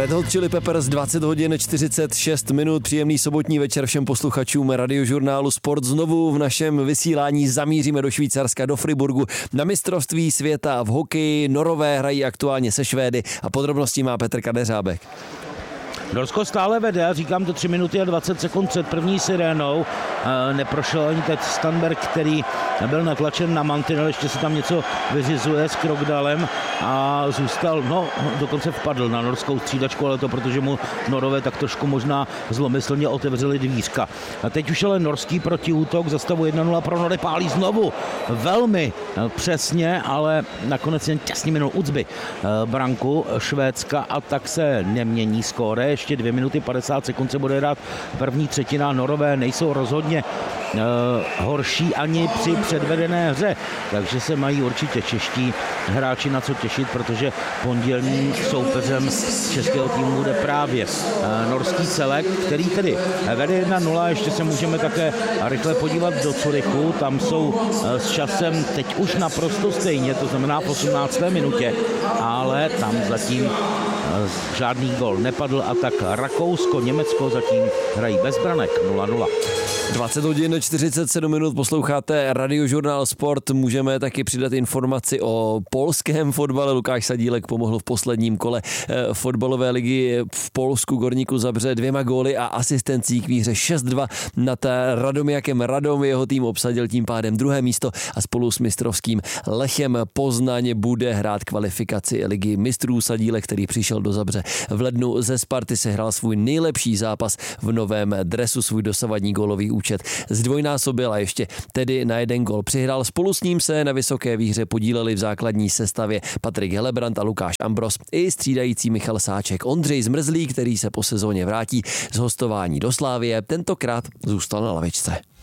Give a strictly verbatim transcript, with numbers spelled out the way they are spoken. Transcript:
Red Hot Chili Peppers, dvacet hodin čtyřicet šest minut, příjemný sobotní večer všem posluchačům Radiožurnálu Sport. Znovu v našem vysílání zamíříme do Švýcarska, do Friburgu na mistrovství světa v hokeji. Norové hrají aktuálně se Švédy a podrobnosti má Petr Kadeřábek. Norsko stále vede, a říkám to tři minuty a dvacet sekund před první sirénou. Neprošel ani teď Stanberg, který byl natlačen na mantinel, ještě se tam něco vyřizuje s Krokdalem a zůstal, no dokonce vpadl na norskou střídačku, ale to protože mu Norové tak trošku možná zlomyslně otevřeli dvířka. A teď už ale norský protiútok za stavu jedna nula pro Nory pálí znovu velmi přesně, ale nakonec jen těsně minul Ucby branku Švédska a tak se nemění skóre. Ještě dvě minuty padesát sekund se bude hrát první třetina. Norové nejsou rozhodně uh, horší ani při předvedené hře, takže se mají určitě čeští hráči na co těšit, protože pondělním soupeřem českého týmu bude právě uh, norský celek, který tedy vede jedna nula. Ještě se můžeme také rychle podívat do Curychu, tam jsou uh, s časem teď už naprosto stejně, to znamená v osmnácté minutě, ale tam zatím uh, žádný gol nepadl a tak Rakousko, Německo zatím hrají bez branek nula nula. dvacet hodin čtyřicet sedm minut, posloucháte Radiožurnál Sport. Můžeme taky přidat informaci o polském fotbale. Lukáš Sadílek pomohl v posledním kole fotbalové ligy v Polsku Gorníku Zabře dvěma góly a asistencí k výhře šest dva nad Radomiakem Radom. Jeho tým obsadil tím pádem druhé místo a spolu s mistrovským Lechem Poznaň bude hrát kvalifikaci ligy mistrů. Sadílek, který přišel do Zabře v lednu ze Sparty, se hrál svůj nejlepší zápas v novém dresu, svůj dosavadní gólový účet zdvojnásobil a ještě tedy na jeden gól přihrál. Spolu s ním se na vysoké výhře podíleli v základní sestavě Patrik Helebrant a Lukáš Ambros i střídající Michal Sáček. Ondřej Zmrzlý, který se po sezóně vrátí z hostování do Slavie, tentokrát zůstal na lavičce.